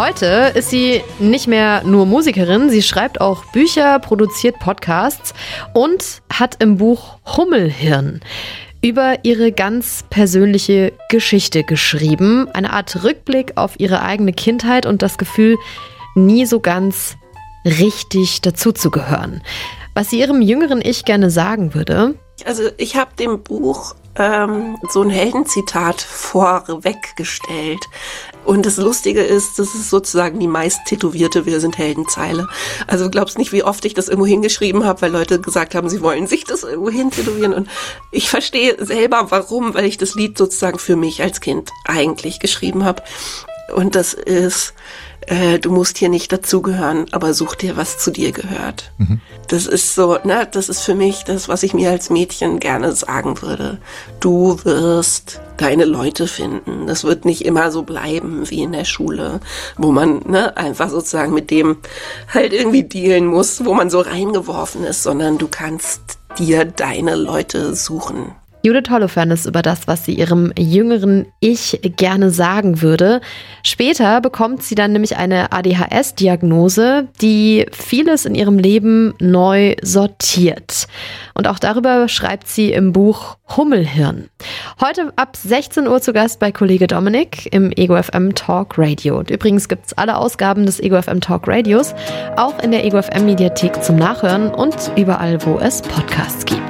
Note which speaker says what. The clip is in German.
Speaker 1: Heute ist sie nicht mehr nur Musikerin, sie schreibt auch Bücher, produziert Podcasts und hat im Buch Hummelhirn über ihre ganz persönliche Geschichte geschrieben. Eine Art Rückblick auf ihre eigene Kindheit und das Gefühl, nie so ganz richtig dazuzugehören. Was sie ihrem jüngeren Ich gerne sagen würde.
Speaker 2: Also ich habe dem Buch so ein Heldenzitat vorweggestellt. Und das Lustige ist, das ist sozusagen die meist tätowierte Wir sind Heldenzeile. Also du glaubst nicht, wie oft ich das irgendwo hingeschrieben habe, weil Leute gesagt haben, sie wollen sich das irgendwo hin tätowieren. Und ich verstehe selber, warum, weil ich das Lied sozusagen für mich als Kind eigentlich geschrieben habe. Und das ist, du musst hier nicht dazugehören, aber such dir, was zu dir gehört. Mhm. Das ist so, ne, das ist für mich das, was ich mir als Mädchen gerne sagen würde. Du wirst deine Leute finden. Das wird nicht immer so bleiben wie in der Schule, wo man einfach sozusagen mit dem halt irgendwie dealen muss, wo man so reingeworfen ist, sondern du kannst dir deine Leute suchen.
Speaker 1: Judith Holofernes über das, was sie ihrem jüngeren Ich gerne sagen würde. Später bekommt sie dann nämlich eine ADHS-Diagnose, die vieles in ihrem Leben neu sortiert. Und auch darüber schreibt sie im Buch Hummelhirn. Heute ab 16 Uhr zu Gast bei Kollege Dominik im Ego FM Talk Radio. Und übrigens gibt es alle Ausgaben des Ego FM Talk Radios auch in der Ego FM Mediathek zum Nachhören und überall, wo es Podcasts gibt.